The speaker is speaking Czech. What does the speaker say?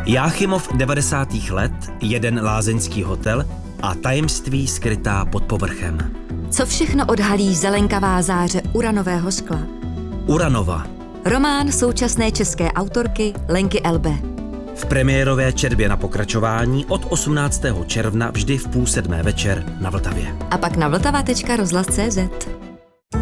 Jáchymov 90. let, jeden lázeňský hotel a tajemství skrytá pod povrchem. Co všechno odhalí zelenkavá záře uranového skla? Uranova. Román současné české autorky Lenky Elbe. V premiérové četbě na pokračování od 18. června vždy v 6:30 večer na Vltavě. A pak na vltava.rozhlas.cz.